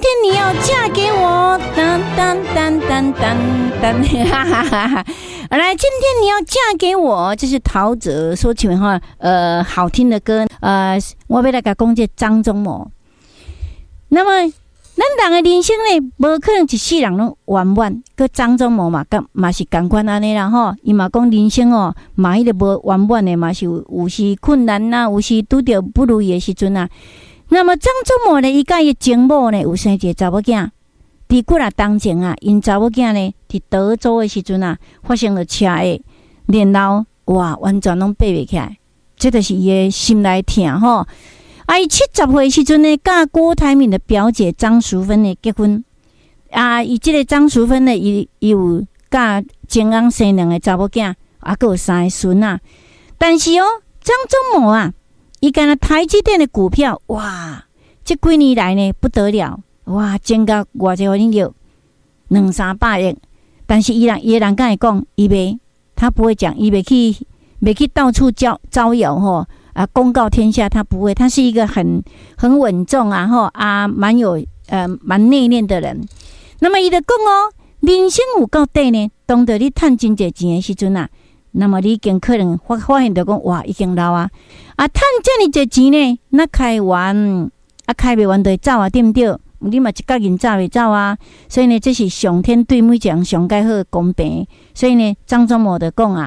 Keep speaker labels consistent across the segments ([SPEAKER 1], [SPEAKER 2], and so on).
[SPEAKER 1] 天你要嫁给我，当当当当当当，哈哈哈哈！来，今天你要嫁给我，这是陶喆所唱的好听的歌。我要来甲讲这张忠谋。那么，咱人的人生呢，无可能一世人拢圆满。个张忠谋嘛是同款安尼啦吼。伊嘛讲人生哦，嘛迄个无圆满的嘛是有时困难呐，有时拄着不如意的时阵啊。那么张忠谋呢，伊甲伊情某呢有生一个查某囝。伫几啊当前啊，因查某囝呢伫德州的时阵啊，发生了车祸，然后哇，完全拢爬袂起来，这就是伊的心内痛吼。伊70岁时阵呢，甲郭台铭的表姐张淑芬呢结婚。伊这个张淑芬呢，伊有甲前翁生2个查某囝，还有3个孙啊。但是哦，张忠谋啊，伊干那台积电的股票，哇，这几年来呢不得了。哇，增加偌济万亿，200-300亿，但是伊的人敢会讲，伊袂，他不会讲，伊袂去到处招摇吼公告天下，他不会，他是一个很稳重啊吼蛮有蛮内敛的人。那么伊就讲哦，人生有够短呢，当着你赚真侪钱的时阵啊，那么你已经可能发现到讲，哇，已经老啊，赚这么侪钱呢，那开完开袂完就会走啊，对不对？你嘛一角人走袂走啊，所以呢，这是上天对每一个人上介好的公平。所以呢，张忠谋就讲啊，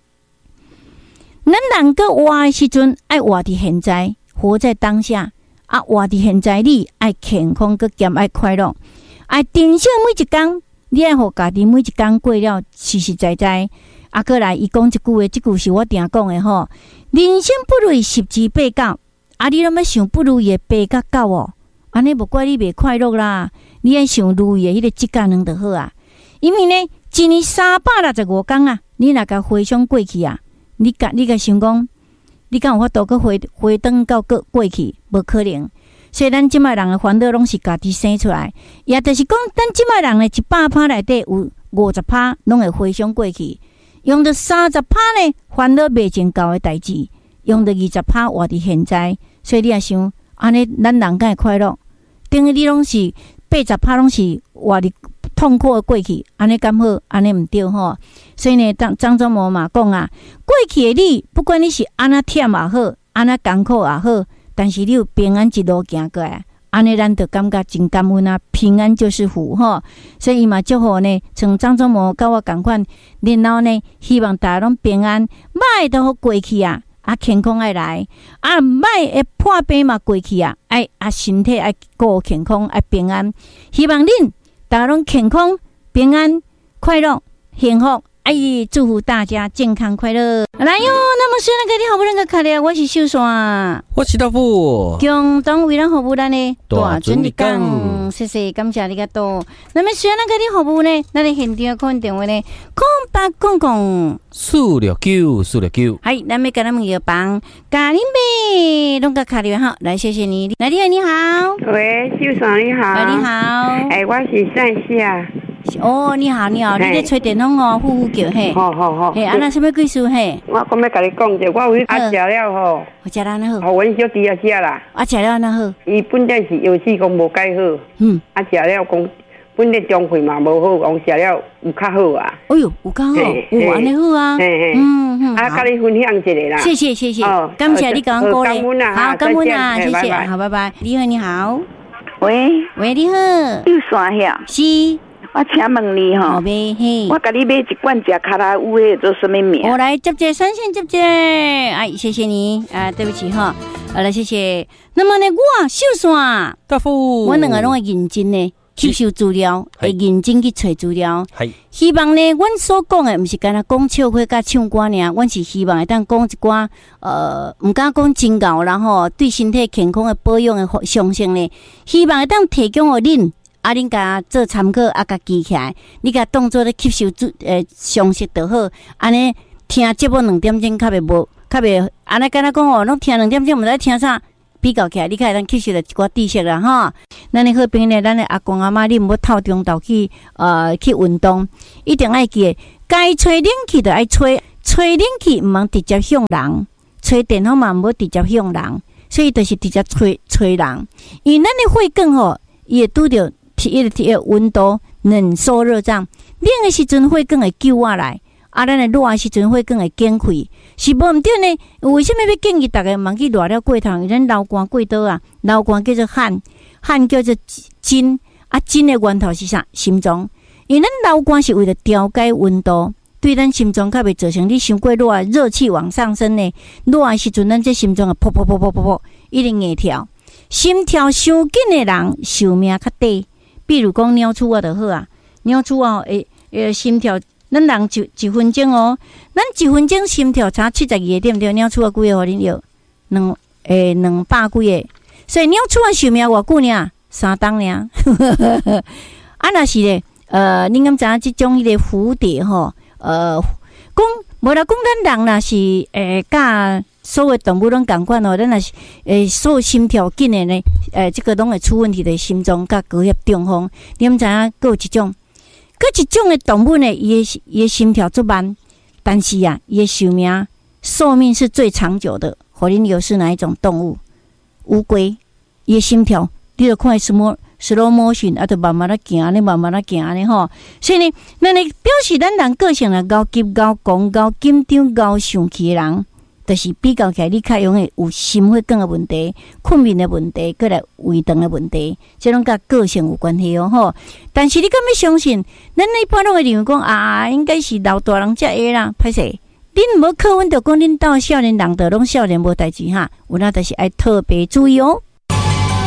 [SPEAKER 1] 咱人个活的时阵，爱活伫现在，活在当下活伫现在你爱健康个兼爱快乐，珍惜每一天，你爱互家己每一天过了实实在在。过来，伊讲一句话，这句是我定讲的吼，人生不如意十之八九，你拢要想不如意的八甲九哦。安尼无怪你袂快乐啦，你爱想如意的迄个7甲2就好啊。因为呢，一年365天啊，你若甲回想过去啊，你甲想讲，你敢有法度去回转到过去？无可能。所以咱即摆人的烦恼拢是家己生出来，也就是讲，咱即摆人的100%内底有50%拢会回想过去，用着30%呢烦恼未成够的代志，用着20%活伫现在。所以你也想，安尼咱人敢会快乐？等于你拢是80%拢是活伫痛苦的过去，安尼敢好？安尼毋对吼。所以呢，张忠谋嘛讲啊，过去的你，不管你是安那忝也好，安那艰苦也好，但是你有平安一路行过来，安尼咱就感觉真感恩啊！平安就是福吼。所以伊嘛祝福呢，像张忠谋甲我共款，然后呢，希望大家拢平安，歹都好过去啊！健康爱来歹会破病嘛过去啊！身体爱顾健康，爱平安。希望恁大家拢健康、平安、快乐、幸福。祝福大家健康快乐。来哟，那么虽然个你好不容易卡了，我是秀山，
[SPEAKER 2] 我是豆腐，
[SPEAKER 1] 共同为咱服务咱的大尊的讲，谢谢感谢你个多。那么虽然个你服务呢，咱的现场看电话呢，0800
[SPEAKER 2] 469，
[SPEAKER 1] 系，咱要跟他们有帮咖喱妹，拢个卡了哈，来谢谢你，来你好，你好，
[SPEAKER 3] 喂，秀山你好，
[SPEAKER 1] 你好，
[SPEAKER 3] 我是善夏。
[SPEAKER 1] 哦，你好，你好，你咧吹电筒哦，呼呼叫嘿。
[SPEAKER 3] 好。
[SPEAKER 1] 嘿，安那什么故事嘿？
[SPEAKER 3] 我讲要甲你讲者，我有食了吼。
[SPEAKER 1] 我食了安那好。
[SPEAKER 3] 阮小弟也食啦。
[SPEAKER 1] 食了安那好。
[SPEAKER 3] 伊本来是药水讲无介好。食了讲本来中肺嘛无好，讲食了有较好啊。
[SPEAKER 1] 哎呦，有较好，有安尼好啊。
[SPEAKER 3] 甲你分享一下啦。
[SPEAKER 1] 谢谢，感谢你甲我鼓励。好，感恩啊，谢谢，好，拜拜。你好。喂，你好。
[SPEAKER 4] 又山遐。
[SPEAKER 1] 是。
[SPEAKER 4] 我请问你吼，我甲你买一罐食卡拉乌的做什么名？
[SPEAKER 1] 我来接接三线接接，谢谢你对不起哈，来谢谢。那么呢，我秀山
[SPEAKER 2] 大夫，
[SPEAKER 1] 我两个拢会认真呢吸收资料，会认真去找资料。希望呢，阮所讲的不是干那讲笑话甲唱歌尔，阮是希望会当讲一寡唔敢讲真够，然后对身体健康的保养的上升呢，希望会当提供互恁。恁甲做参考，甲记起来，你甲当作咧吸收常识就好。安尼听节目2点钟，较袂安尼敢若讲哦，拢听2点钟，毋知听啥，比较起来，你较会当吸收到一寡知识啦吼。咱的好朋友呢，咱的阿公阿妈，你毋要透中昼去运动，一定爱记，该吹冷气就爱吹冷气，毋通直接向人，吹电风嘛毋要直接向人，所以就是直接吹人，因为咱的血管吼。 伊会拄着一个温度冷缩热胀，冷的时阵血管会救下来，咱的热的时阵血管会减开，是无毋对呢？为什么要建议大家莫去热了过头？因为咱流汗过多啊，流汗叫做汗，汗叫做津，津的源头是啥？心脏。因为咱流汗是为了调节温度，对咱心脏较袂造成你伤过热，热气往上升呢。热的时阵，咱这心脏啊噗噗噗噗噗噗，一直硬跳。心跳伤紧的人寿命较短。比如讲鸟鼠就好啊，鸟鼠心跳，咱人一分钟哦，咱1分钟心跳差72个，对不对？鸟鼠几个互恁药？200几个，所以鸟鼠寿命偌久呢？3冬呢？若是咧，恁敢知影即种迄个蝴蝶吼？讲无啦，讲咱人若是甲所有动物拢共款哦，咱若是所有心跳紧的呢，这个拢会出问题的心脏甲高血中风。你毋知影？佫有一种的动物呢，伊的心跳足慢，但是啊，伊的寿命是最长久的。互恁有是哪一种动物？乌龟，伊的心跳，你著看slow motion，就慢慢的行呢吼。所以呢，那你表示咱人个性啊，高急、高讲、高紧张、高生气的人。就是比较起来，你较容易有心血管的问题、困眠的问题，过来胃肠的问题，这种甲个性有关系哦吼。但是你敢要相信，咱一般拢会认为讲应该是老大人才会啦，歹势。恁无考问着讲恁兜少年人的拢少年无代志哈，有那就是爱特别注意哦。